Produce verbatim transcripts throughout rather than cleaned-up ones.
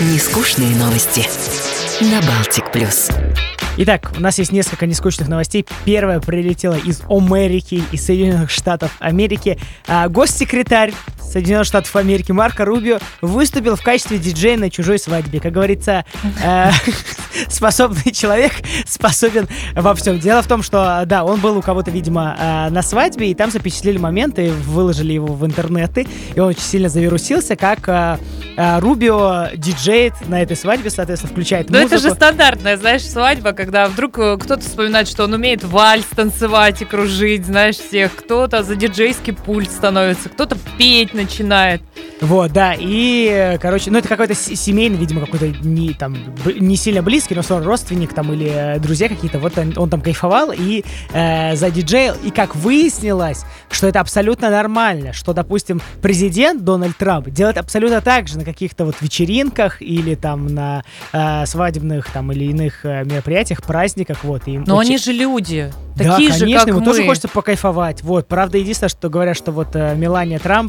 Нескучные новости на Балтик Плюс. Итак, у нас есть несколько нескучных новостей. Первая прилетела из Америки, из Соединенных Штатов Америки. А, госсекретарь Соединенных Штатов Америки Марко Рубио выступил в качестве диджея на чужой свадьбе. Как говорится, э, способный человек способен во всем. Дело в том, что, да, он был у кого-то, видимо, э, на свадьбе, и там запечатлели моменты, выложили его в интернеты, и он очень сильно завирусился, как э, э, Рубио диджеет на этой свадьбе, соответственно, включает музыку. Ну это же стандартная, знаешь, свадьба, когда вдруг кто-то вспоминает, что он умеет вальс танцевать и кружить, знаешь, всех. Кто-то за диджейский пульт становится, кто-то петь начинает. Вот, да, и, короче, ну это какой-то семейный, видимо, какой-то не, там, не сильно близкий, но все равно родственник там или э, друзья какие-то, вот он, он там кайфовал и э, задиджейл, и как выяснилось, что это абсолютно нормально, что, допустим, президент Дональд Трамп делает абсолютно так же на каких-то вот вечеринках или там на э, свадебных там или иных э, мероприятиях, праздниках, вот. И но очень... они же люди, да, такие конечно, же, как ему мы. тоже хочется покайфовать, вот. Правда, единственное, что говорят, что вот э, Мелания Трамп,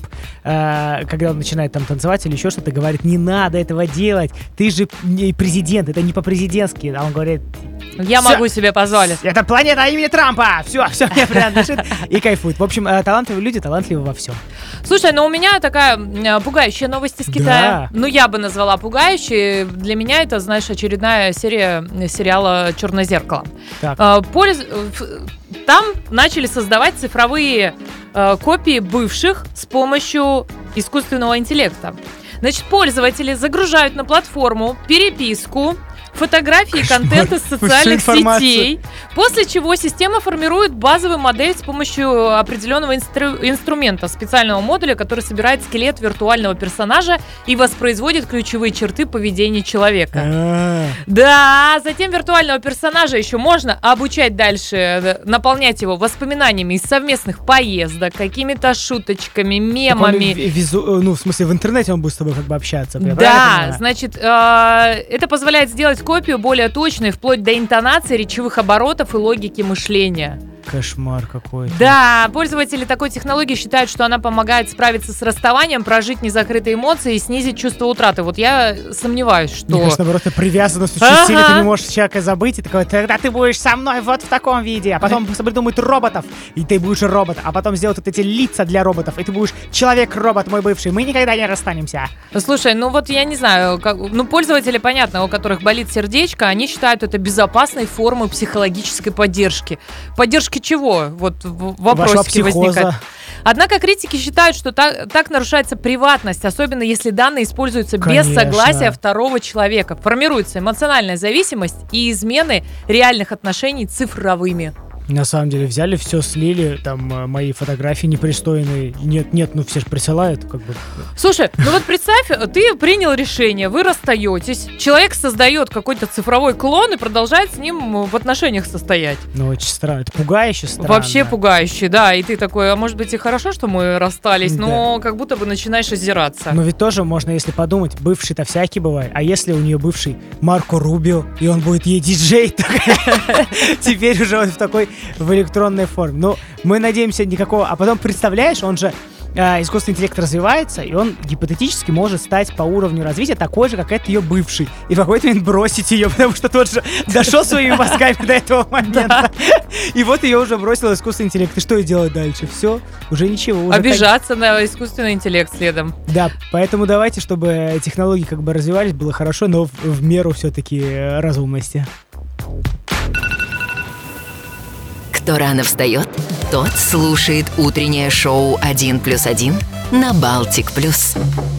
э, когда он начинает там танцевать или еще что-то, говорит, не надо этого делать, ты же не президент, это не по-президентски, а он говорит... Я Всё, могу себе позволить. Это планета имени Трампа, все, все мне принадлежит, и кайфует. В общем, э, талантливые люди, талантливы во всем. Слушай, ну у меня такая э, пугающая новость из Китая. Да. Ну, я бы назвала пугающей. Для меня это, знаешь, очередная серия сериала «Черное зеркало». Так. Э, польз... Там начали создавать цифровые э, копии бывших с помощью искусственного интеллекта. Значит, пользователи загружают на платформу переписку, фотографии, контент из социальных сетей, после чего система формирует базовую модель с помощью определенного инстру- инструмента, специального модуля, который собирает скелет виртуального персонажа и воспроизводит ключевые черты поведения человека. А-а-а. Да, затем виртуального персонажа еще можно обучать дальше, наполнять его воспоминаниями из совместных поездок, какими-то шуточками, мемами. Так он визу... Ну, в смысле, в интернете он будет с тобой как бы общаться. Да, значит, э, это позволяет сделать копию более точной, вплоть до интонации, речевых оборотов и логики мышления. Кошмар какой-то. Да, пользователи такой технологии считают, что она помогает справиться с расставанием, прожить незакрытые эмоции и снизить чувство утраты. Вот я сомневаюсь, что... Мне кажется, наоборот, ты привязанность очень Ага. сильно, ты не можешь человека забыть, и такой, тогда ты будешь со мной вот в таком виде, а потом придумают роботов, и ты будешь робот, а потом сделают вот эти лица для роботов, и ты будешь человек-робот, мой бывший, мы никогда не расстанемся. Слушай, ну вот я не знаю, как, ну пользователи, понятно, у которых болит сердечко, они считают это безопасной формой психологической поддержки. Поддержки чего? Вот в- вопросики возникают. Однако критики считают, что так, так нарушается приватность, особенно если данные используются Конечно. без согласия второго человека. Формируется эмоциональная зависимость и измены реальных отношений цифровыми. На самом деле взяли, все слили, там э, мои фотографии непристойные. Нет, нет, ну все же присылают, как бы. Слушай, ну вот представь, ты принял решение, вы расстаетесь, человек создает какой-то цифровой клон и продолжает с ним в отношениях состоять. Ну, очень странно. Это пугающе странно. Вообще пугающе, да. И ты такой, а может быть и хорошо, что мы расстались, Да. но как будто бы начинаешь озираться. Но ведь тоже можно, если подумать, бывший-то всякий бывает. А если у нее бывший Марко Рубио, и он будет ей диджей, теперь уже он в такой, в электронной форме. Ну, мы надеемся никакого... А потом, представляешь, он же... э, искусственный интеллект развивается, и он гипотетически может стать по уровню развития такой же, как это ее бывший. И в какой-то момент бросить ее, потому что тот же дошел своими мозгами до этого момента. И вот ее уже бросил искусственный интеллект. И что ей делать дальше? Все, уже ничего. Уже Обижаться на искусственный интеллект следом. Да, поэтому давайте, чтобы технологии как бы развивались, было хорошо, но в, в меру все-таки э, разумности. Кто рано встает, тот слушает утреннее шоу один плюс один на Балтик Плюс.